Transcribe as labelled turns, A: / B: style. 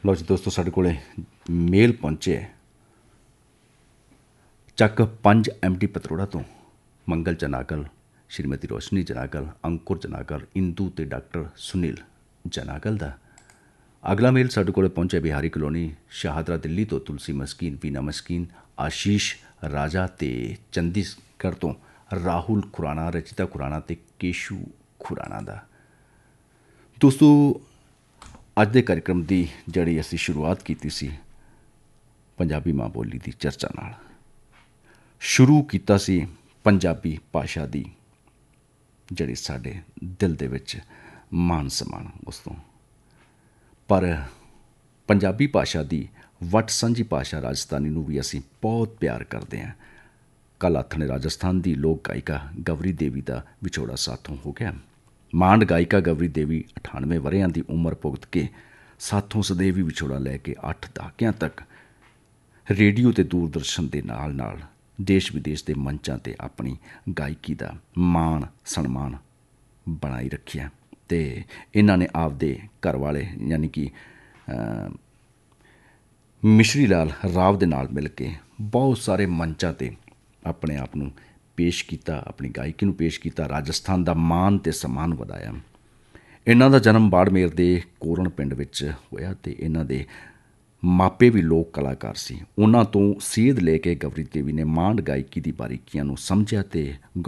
A: ਲਓ ਜੀ ਦੋਸਤੋ, ਸਾਡੇ ਕੋਲੇ ਮੇਲ ਪਹੁੰਚੇ ਚੱਕ 5 MD ਪਤਰੋੜਾ ਤੋਂ ਮੰਗਲ ਜਨਾਗਲ, ਸ਼੍ਰੀਮਤੀ ਰੋਸ਼ਨੀ ਜਨਾਗਲ, ਅੰਕੁਰ ਜਨਾਗਲ, ਇੰਦੂ ਤੇ ਡਾਕਟਰ ਸੁਨੀਲ ਜਨਾਗਲ ਦਾ। ਅਗਲਾ ਮੇਲ ਸਾਡੇ ਕੋਲ ਪਹੁੰਚਿਆ ਬਿਹਾਰੀ ਕਲੋਨੀ ਸ਼ਾਹਦਰਾ ਦਿੱਲੀ ਤੋਂ ਤੁਲਸੀ ਮਸਕੀਨ, ਵੀਨਾ ਮਸਕੀਨ, ਆਸ਼ੀਸ਼ ਰਾਜਾ ਤੇ ਚੰਡੀਗੜ੍ਹ ਤੋਂ ਰਾਹੁਲ ਖੁਰਾਣਾ, ਰਚਿਤਾ ਖੁਰਾਣਾ ਤੇ ਕੇਸ਼ੂ ਖੁਰਾਣਾ ਦਾ। ਦੋਸਤੋ, ਅੱਜ ਦੇ ਕਾਰਿਕ੍ਰਮ ਦੀ ਜਿਹੜੀ ਅਸੀਂ ਸ਼ੁਰੂਆਤ ਕੀਤੀ ਸੀ ਪੰਜਾਬੀ ਮਾਂ ਬੋਲੀ ਦੀ ਚਰਚਾ ਨਾਲ। ਸ਼ੁਰੂ ਕੀਤਾ ਸੀ ਪੰਜਾਬੀ ਭਾਸ਼ਾ ਦੀ ਜਿਹੜੀ ਸਾਡੇ ਦਿਲ ਦੇ ਵਿੱਚ ਮਾਣ ਸਨਮਾਨ ਉਸ ਤੋਂ, ਪਰ ਪੰਜਾਬੀ ਭਾਸ਼ਾ ਦੀ ਵੱਟ ਸਾਂਝੀ ਭਾਸ਼ਾ ਰਾਜਸਥਾਨੀ ਨੂੰ ਵੀ ਅਸੀਂ ਬਹੁਤ ਪਿਆਰ ਕਰਦੇ ਹਾਂ। ਕੱਲ੍ਹ ਆਥਣੇ ਰਾਜਸਥਾਨ ਦੀ ਲੋਕ ਗਾਇਕਾ ਗਵਰੀ ਦੇਵੀ ਦਾ ਵਿਛੋੜਾ ਸਾਥੋਂ ਹੋ ਗਿਆ। ਮਾਂਡ ਗਾਇਕਾ ਗਵਰੀ ਦੇਵੀ 98 ਵਰ੍ਹਿਆਂ ਦੀ ਉਮਰ ਭੁਗਤ ਕੇ ਸਾਥੋਂ ਸਦੈਵੀ ਵਿਛੋੜਾ ਲੈ ਕੇ 8 ਦਹਾਕਿਆਂ ਤੱਕ ਰੇਡੀਓ ਤੇ ਦੂਰਦਰਸ਼ਨ ਦੇ ਨਾਲ ਨਾਲ ਦੇਸ਼ ਵਿਦੇਸ਼ ਦੇ ਮੰਚਾਂ 'ਤੇ ਆਪਣੀ ਗਾਇਕੀ ਦਾ ਮਾਣ ਸਨਮਾਨ ਬਣਾਈ ਰੱਖਿਆ। ਅਤੇ ਇਹਨਾਂ ਨੇ ਆਪਦੇ ਘਰ ਵਾਲੇ ਯਾਨੀ ਕਿ ਮਿਸ਼ਰੀ ਲਾਲ ਰਾਵ ਦੇ ਨਾਲ ਮਿਲ ਕੇ ਬਹੁਤ ਸਾਰੇ ਮੰਚਾਂ 'ਤੇ ਆਪਣੇ ਆਪ ਨੂੰ ਪੇਸ਼ ਕੀਤਾ, ਆਪਣੀ ਗਾਇਕੀ ਨੂੰ ਪੇਸ਼ ਕੀਤਾ, ਰਾਜਸਥਾਨ ਦਾ ਮਾਣ ਅਤੇ ਸਨਮਾਨ ਵਧਾਇਆ। ਇਹਨਾਂ ਦਾ ਜਨਮ ਬਾੜਮੇਰ ਦੇ ਕੋਰਨ ਪਿੰਡ ਵਿੱਚ ਹੋਇਆ ਅਤੇ ਇਹਨਾਂ ਦੇ ਮਾਪੇ ਵੀ ਲੋਕ ਕਲਾਕਾਰ ਸੀ। ਉਹਨਾਂ ਤੋਂ ਸੇਧ ਲੈ ਕੇ ਗਵਰੀ ਦੇਵੀ ਨੇ ਮਾਂਡ ਗਾਇਕੀ ਦੀ ਬਾਰੀਕੀਆਂ ਨੂੰ ਸਮਝਿਆ ਅਤੇ